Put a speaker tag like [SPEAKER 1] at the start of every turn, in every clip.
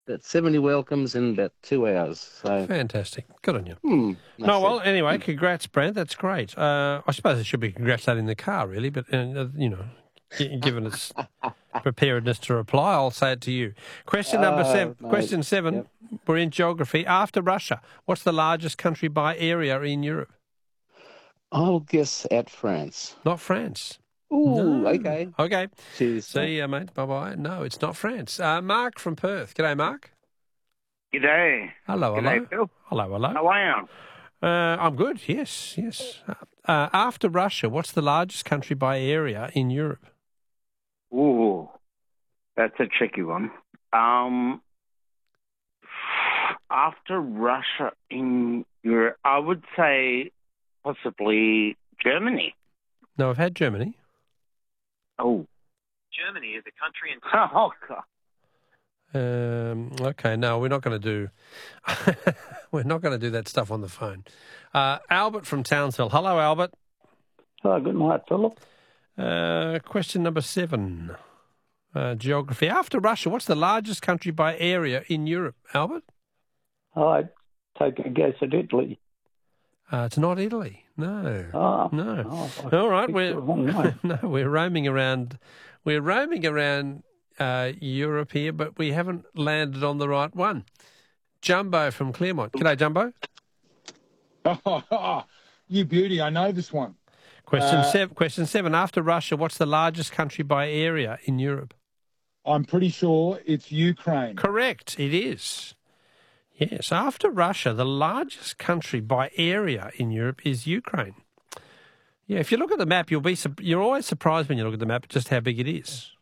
[SPEAKER 1] about 70 welcomes in about 2 hours. So,
[SPEAKER 2] Fantastic. Good on you.
[SPEAKER 1] that's
[SPEAKER 2] Well,
[SPEAKER 1] it.
[SPEAKER 2] anyway, congrats, Brent. That's great. I suppose it should be congratulating the car, really, but, given its preparedness to reply, I'll say it to you. Question number seven.
[SPEAKER 1] Mate.
[SPEAKER 2] Question 7.
[SPEAKER 1] Yep.
[SPEAKER 2] We're in geography. After Russia, what's the largest country by area in Europe?
[SPEAKER 1] I'll guess at France.
[SPEAKER 2] Not France.
[SPEAKER 1] Ooh,
[SPEAKER 2] No.
[SPEAKER 1] okay.
[SPEAKER 2] Okay.
[SPEAKER 1] Cheers.
[SPEAKER 2] See you, mate. Bye-bye. No, it's not France. Mark from Perth. G'day, Mark.
[SPEAKER 3] G'day.
[SPEAKER 2] Hello.
[SPEAKER 3] G'day, Phil.
[SPEAKER 2] Hello.
[SPEAKER 3] How are you?
[SPEAKER 2] I'm good, yes. After Russia, what's the largest country by area in Europe?
[SPEAKER 3] Ooh, that's a tricky one. After Russia in Europe, I would say possibly Germany.
[SPEAKER 2] No, I've had Germany.
[SPEAKER 3] Oh.
[SPEAKER 4] Germany is a country in...
[SPEAKER 3] Oh, God.
[SPEAKER 2] Okay, no, we're not going to do we're not going to do that stuff on the phone. Albert from Townsville. Hello, Albert.
[SPEAKER 5] Good night, Philip.
[SPEAKER 2] Question number 7. Geography. After Russia, what's the largest country by area in Europe, Albert?
[SPEAKER 5] I'd take a guess at Italy.
[SPEAKER 2] It's not Italy. No. No.
[SPEAKER 5] Oh,
[SPEAKER 2] All right,
[SPEAKER 5] we're
[SPEAKER 2] we're roaming around. We're roaming around Europe here, but we haven't landed on the right one. Jumbo from Claremont. G'day, Jumbo.
[SPEAKER 6] You beauty, I know this one.
[SPEAKER 2] Question 7. After Russia, what's the largest country by area in Europe?
[SPEAKER 6] I'm pretty sure it's Ukraine.
[SPEAKER 2] Correct, it is. Yes, after Russia, the largest country by area in Europe is Ukraine. Yeah, if you look at the map, you're always surprised when you look at the map just how big it is.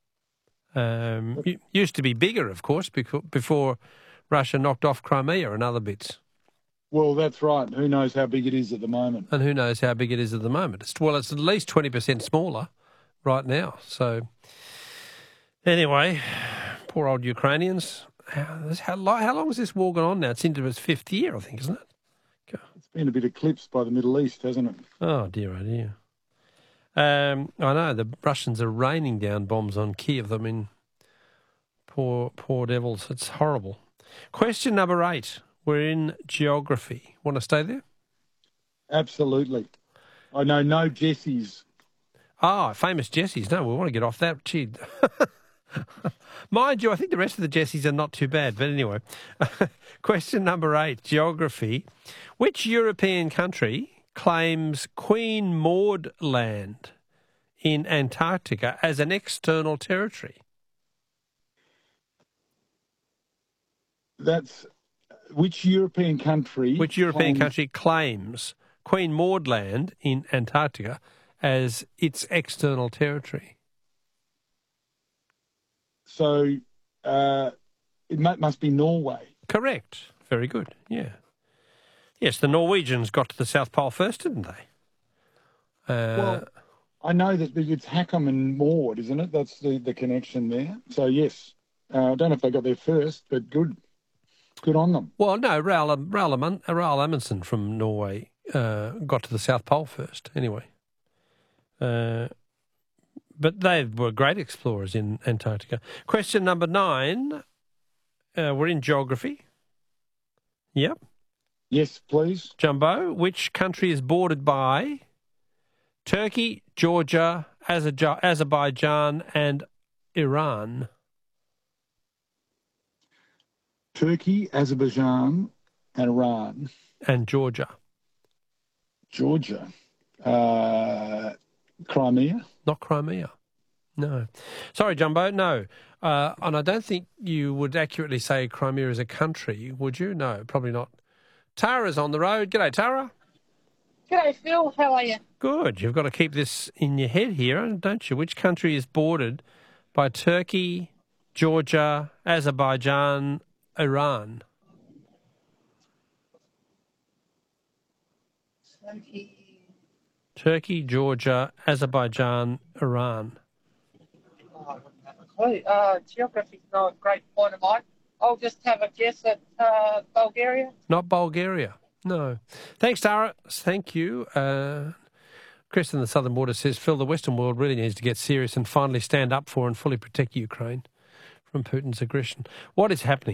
[SPEAKER 2] It used to be bigger, of course, before Russia knocked off Crimea and other bits.
[SPEAKER 6] Well, that's right. Who knows how big it is at the moment?
[SPEAKER 2] And who knows how big it is at the moment. It's at least 20% smaller right now. So, anyway, poor old Ukrainians. How long has this war gone on now? It's into its 5th year, I think, isn't it?
[SPEAKER 6] It's been a bit eclipsed by the Middle East, hasn't it?
[SPEAKER 2] Oh, dear, oh, dear. I know, the Russians are raining down bombs on Kiev. I mean, poor devils. It's horrible. Question number 8. We're in geography. Want to stay there?
[SPEAKER 6] Absolutely. I know no Jessies.
[SPEAKER 2] Famous Jessies. No, we want to get off that. Gee. Mind you, I think the rest of the Jessies are not too bad. But anyway, question number 8, geography. Which European country claims Queen Maud Land in Antarctica as an external territory?
[SPEAKER 6] That's which European country?
[SPEAKER 2] Which European country claims Queen Maud Land in Antarctica as its external territory?
[SPEAKER 6] So it must be Norway.
[SPEAKER 2] Correct. Very good. Yeah. Yes, the Norwegians got to the South Pole first, didn't they?
[SPEAKER 6] Well, I know that it's Hackham and Maud, isn't it? That's the connection there. So, yes. I don't know if they got there first, but good. Good on them.
[SPEAKER 2] Well, no, Raoul Amundsen from Norway got to the South Pole first, anyway. But they were great explorers in Antarctica. Question number 9. We're in geography. Yep.
[SPEAKER 6] Yes, please.
[SPEAKER 2] Jumbo, which country is bordered by Turkey, Georgia, Azerbaijan and Iran?
[SPEAKER 6] Turkey, Azerbaijan and Iran.
[SPEAKER 2] And Georgia.
[SPEAKER 6] Georgia. Crimea?
[SPEAKER 2] Not Crimea. No. Sorry, Jumbo, no. And I don't think you would accurately say Crimea is a country, would you? No, probably not. Tara's on the road. G'day, Tara.
[SPEAKER 7] G'day, Phil. How are you?
[SPEAKER 2] Good. You've got to keep this in your head here, don't you? Which country is bordered by Turkey, Georgia, Azerbaijan, Iran? Turkey, Georgia, Azerbaijan, Iran.
[SPEAKER 7] Oh, I wouldn't have a clue. Geography's not a great point of mine. I'll just have a guess at Bulgaria.
[SPEAKER 2] Not Bulgaria. No. Thanks, Tara. Thank you. Chris in the Southern Border says, Phil, the Western world really needs to get serious and finally stand up for and fully protect Ukraine from Putin's aggression. What is happening?